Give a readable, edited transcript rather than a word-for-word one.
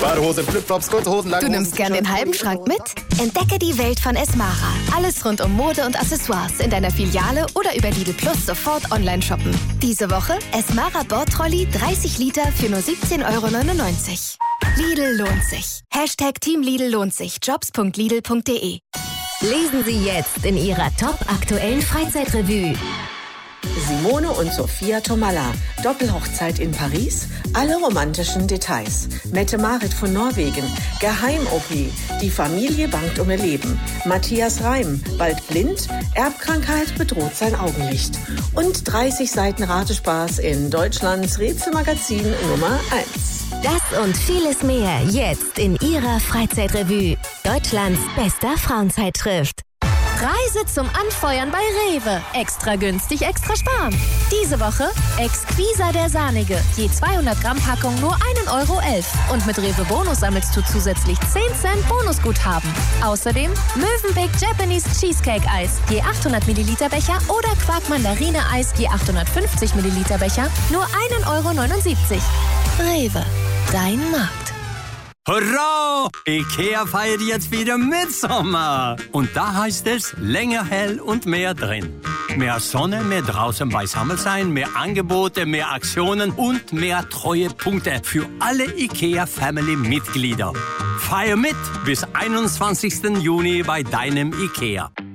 Badehose, Flipflops, kurze Hosen, lange Du Hosen. nimmst gern den halben Schrank mit? Entdecke die Welt von Esmara. Alles rund um Mode und Accessoires in deiner Filiale oder über Lidl Plus sofort online shoppen. Diese Woche Esmara Bordtrolley 30 Liter für nur 17,99 €. Lidl lohnt sich. Hashtag Team Lidl lohnt sich. Jobs.lidl.de. Lesen Sie jetzt in Ihrer top-aktuellen Freizeitrevue. Simone und Sophia Tomalla. Doppelhochzeit in Paris. Alle romantischen Details. Mette-Marit von Norwegen. Geheim-OP. Die Familie bangt um ihr Leben. Matthias Reim. Bald blind. Erbkrankheit bedroht sein Augenlicht. Und 30 Seiten Ratespaß in Deutschlands Rätselmagazin Nummer 1. Das und vieles mehr jetzt in Ihrer Freizeitrevue. Deutschlands bester Frauenzeitschrift. Preise zum Anfeuern bei Rewe. Extra günstig, extra sparen. Diese Woche Exquisa der Sahnige. Je 200 Gramm Packung nur 1,11 €. Und mit Rewe Bonus sammelst du zusätzlich 10 Cent Bonusguthaben. Außerdem Mövenpick Japanese Cheesecake Eis. Je 800 Milliliter Becher oder Quark Mandarine Eis. Je 850 Milliliter Becher. Nur 1,79 €. Rewe. Dein Markt. Hurra! IKEA feiert jetzt wieder Mitsommer. Und da heißt es länger hell und mehr drin. Mehr Sonne, mehr draußen beisammen sein, mehr Angebote, mehr Aktionen und mehr Treuepunkte für alle IKEA-Family-Mitglieder. Feier mit bis 21. Juni bei deinem IKEA.